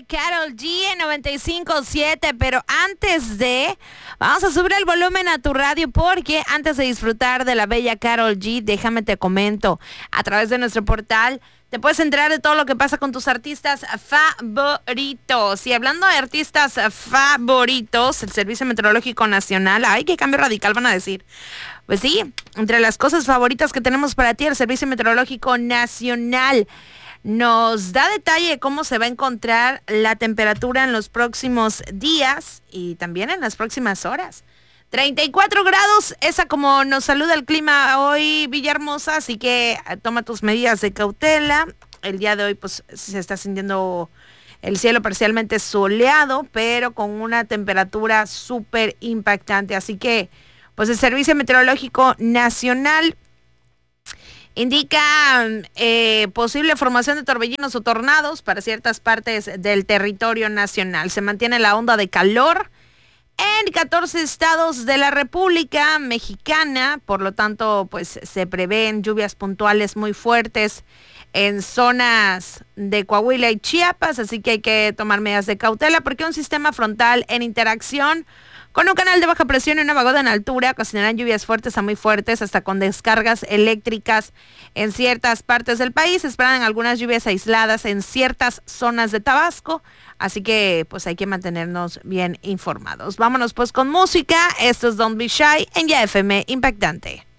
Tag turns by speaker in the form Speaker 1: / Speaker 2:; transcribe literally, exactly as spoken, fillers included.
Speaker 1: Karol G en noventa y cinco punto siete, pero antes de, vamos a subir el volumen a tu radio porque antes de disfrutar de la bella Karol G, déjame te comento, a través de nuestro portal te puedes enterar de todo lo que pasa con tus artistas favoritos. Y hablando de artistas favoritos, el Servicio Meteorológico Nacional, ay, qué cambio radical van a decir. Pues sí, entre las cosas favoritas que tenemos para ti, el Servicio Meteorológico Nacional nos da detalle de cómo se va a encontrar la temperatura en los próximos días y también en las próximas horas. treinta y cuatro grados, esa como nos saluda el clima hoy, Villahermosa, así que toma tus medidas de cautela. El día de hoy pues se está sintiendo el cielo parcialmente soleado, pero con una temperatura súper impactante. Así que pues el Servicio Meteorológico Nacional indica eh, posible formación de torbellinos o tornados para ciertas partes del territorio nacional. Se mantiene la onda de calor en catorce estados de la República Mexicana, por lo tanto, pues se prevén lluvias puntuales muy fuertes en zonas de Coahuila y Chiapas, así que hay que tomar medidas de cautela porque un sistema frontal en interacción con un canal de baja presión y una vaguada en altura ocasionarán lluvias fuertes a muy fuertes, hasta con descargas eléctricas en ciertas partes del país. Se esperan algunas lluvias aisladas en ciertas zonas de Tabasco, así que pues hay que mantenernos bien informados. Vámonos pues con música. Esto es Don't Be Shy en Ya F M Impactante.